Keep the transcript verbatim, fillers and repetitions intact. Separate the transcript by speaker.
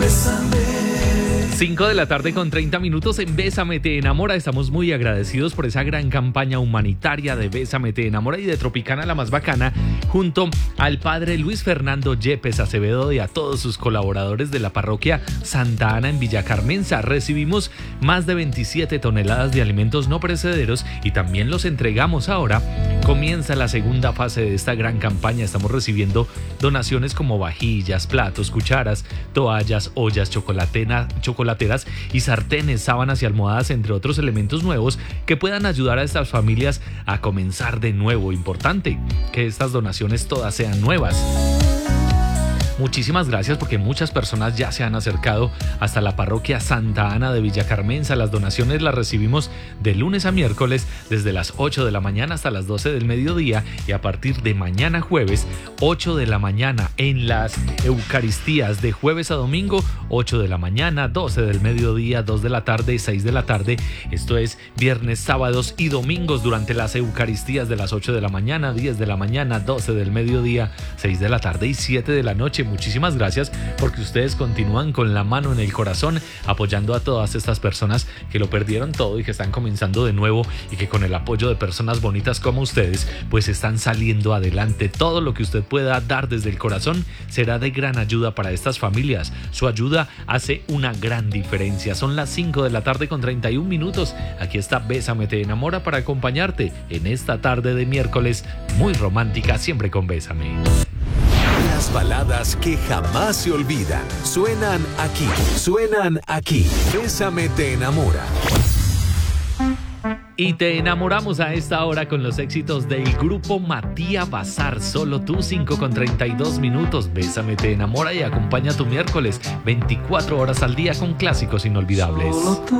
Speaker 1: cinco de la tarde con treinta minutos en Bésame Te Enamora. Estamos muy agradecidos por esa gran campaña humanitaria de Bésame Te Enamora y de Tropicana la más bacana, junto al padre Luis Fernando Yepes Acevedo y a todos sus colaboradores de la parroquia Santa Ana en Villa Carmenza. Recibimos más de veintisiete toneladas de alimentos no perecederos y también los entregamos ahora. Comienza la segunda fase de esta gran campaña. Estamos recibiendo donaciones como vajillas, platos, cucharas, toallas, ollas, chocolatena, chocolateras y sartenes, sábanas y almohadas, entre otros elementos nuevos que puedan ayudar a estas familias a comenzar de nuevo. Importante que estas donaciones todas sean nuevas. Muchísimas gracias porque muchas personas ya se han acercado hasta la parroquia Santa Ana de Villa Carmenza. Las donaciones las recibimos de lunes a miércoles desde las ocho de la mañana hasta las doce del mediodía, y a partir de mañana jueves ocho de la mañana en las Eucaristías de jueves a domingo, ocho de la mañana, doce del mediodía, dos de la tarde, seis de la tarde. Esto es viernes, sábados y domingos durante las Eucaristías de las ocho de la mañana, diez de la mañana, doce del mediodía, seis de la tarde y siete de la noche. Muchísimas gracias porque ustedes continúan con la mano en el corazón apoyando a todas estas personas que lo perdieron todo y que están comenzando de nuevo, y que con el apoyo de personas bonitas como ustedes pues están saliendo adelante. Todo lo que usted pueda dar desde el corazón será de gran ayuda para estas familias. Su ayuda hace una gran diferencia. Son las cinco de la tarde con treinta y un minutos. Aquí está Bésame Te Enamora para acompañarte en esta tarde de miércoles muy romántica, siempre con Bésame.
Speaker 2: Las baladas que jamás se olvidan suenan aquí, suenan aquí. Bésame Te Enamora.
Speaker 1: Y te enamoramos a esta hora con los éxitos del grupo Matías Bazar. Solo tú, cinco con treinta y dos minutos. Bésame Te Enamora y acompaña tu miércoles veinticuatro horas al día con clásicos inolvidables.
Speaker 3: Solo tú